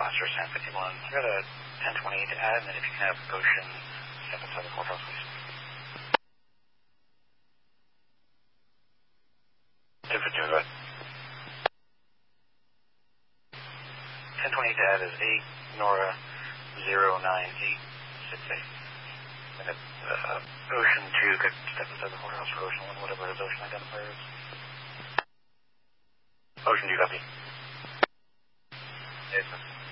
Roger, San 51. I got a 1020 to add, and then if you can have Ocean step inside the courthouse, please. 250, go ahead. 1020 to add is 8 Nora 09868. And if Ocean 2 could step inside the courthouse for Ocean 1, whatever his Ocean identifier is. Ocean 2, copy. Yes, sir.